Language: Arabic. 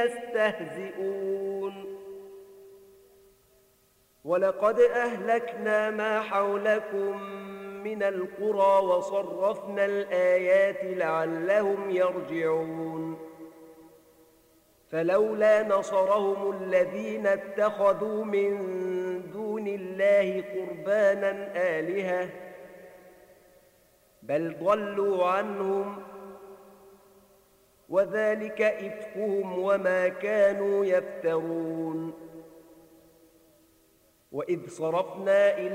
يستهزئون ولقد أهلكنا ما حولكم من القرى وصرفنا الآيات لعلهم يرجعون فلولا نصرهم الذين اتخذوا من دون الله قربانا آلهة بل ضلوا عنهم وذلك إفكهم وما كانوا يفترون وإذ صرفنا إلى